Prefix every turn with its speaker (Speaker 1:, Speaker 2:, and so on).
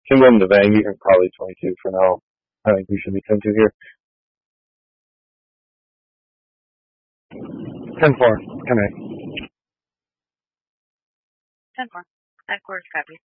Speaker 1: Can go into Vang, you can probably 22 for now. I think we should be 10-2 here. 10-4, connect.
Speaker 2: 10-4. That course copy.